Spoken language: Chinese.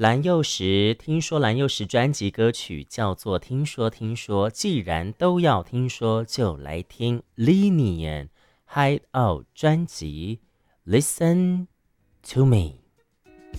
蓝又时，听说蓝又时专辑歌曲叫做《听说听说》，既然都要听说，就来听 Linian Hideout 专辑《Listen to Me》。